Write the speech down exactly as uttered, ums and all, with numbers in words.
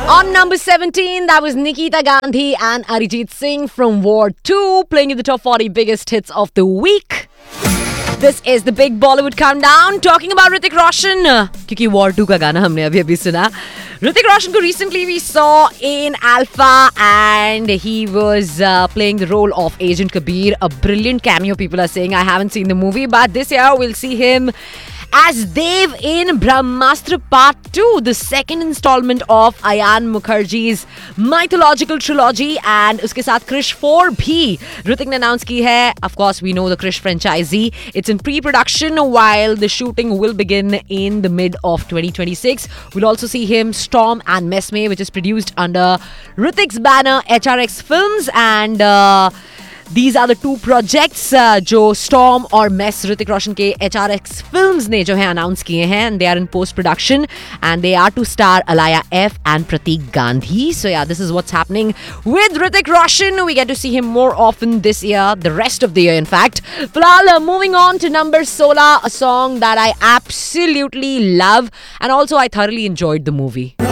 On number seventeen, that was Nikita Gandhi and Arijit Singh from War two, playing you the top forty biggest hits of the week. This is the big Bollywood countdown, talking about Hrithik Roshan. क्योंकि War two का गाना हमने अभी अभी सुना. Hrithik Roshan को recently we saw in Alpha and he was uh, playing the role of Agent Kabir. A brilliant cameo, people are saying. I haven't seen the movie, but this year we'll see him as Dev in Brahmastra Part two, the second installment of Ayan Mukherjee's mythological trilogy, and uske saath Krish four bhi Hrithik ne announce ki hai. Of course, we know the Krish franchisee. It's in pre-production while the shooting will begin in the mid of twenty twenty-six. We'll also see him storm and Mesme, which is produced under Hrithik's banner H R X Films, and uh, these are the two projects uh, जो Storm और Mess Hrithik Roshan के H R X Films ने जो है announce किए हैं, and they are in post production and they are to star Alaya F and Pratik Gandhi. So yeah, this is what's happening with Hrithik Roshan. We get to see him more often this year, the rest of the year in fact. फिलहाल uh, moving on to number sixteen, a song that I absolutely love and also I thoroughly enjoyed the movie.